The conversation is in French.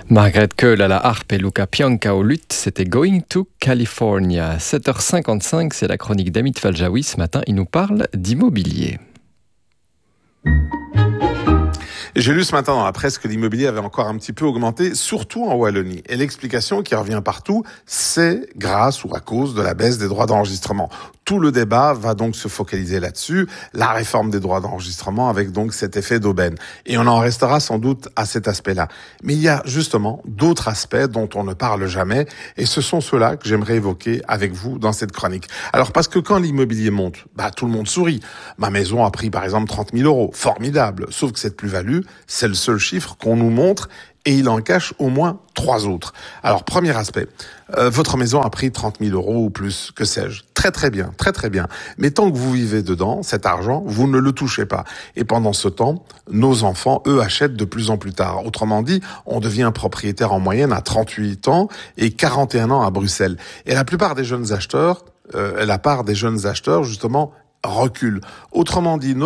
Margaret Keul à la harpe et Luca Pianca au luth, c'était Going to California. 7h55, c'est la chronique d'Amit Faljaoui. Ce matin, il nous parle d'immobilier. J'ai lu ce matin dans la presse que l'immobilier avait encore un petit peu augmenté, surtout en Wallonie. Et l'explication qui revient partout, c'est grâce ou à cause de la baisse des droits d'enregistrement. Tout le débat va donc se focaliser là-dessus, la réforme des droits d'enregistrement avec donc cet effet d'aubaine. Et on en restera sans doute à cet aspect-là. Mais il y a justement d'autres aspects dont on ne parle jamais, et ce sont ceux-là que j'aimerais évoquer avec vous dans cette chronique. Alors parce que quand l'immobilier monte, tout le monde sourit. Ma maison a pris par exemple 30 000 €, formidable. Sauf que cette plus-value, c'est le seul chiffre qu'on nous montre, et il en cache au moins 3 autres. Alors, premier aspect, votre maison a pris 30 000 € ou plus, que sais-je. Très bien, très bien. Mais tant que vous vivez dedans, cet argent, vous ne le touchez pas. Et pendant ce temps, nos enfants, eux, achètent de plus en plus tard. Autrement dit, on devient propriétaire en moyenne à 38 ans et 41 ans à Bruxelles. Et la part des jeunes acheteurs, justement, recule. Autrement dit,